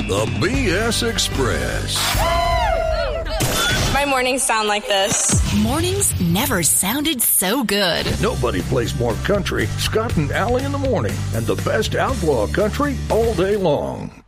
The BS Express. My mornings sound like this. Mornings never sounded so good. Nobody plays more country. Scott and Allie in the morning. And the best outlaw country all day long.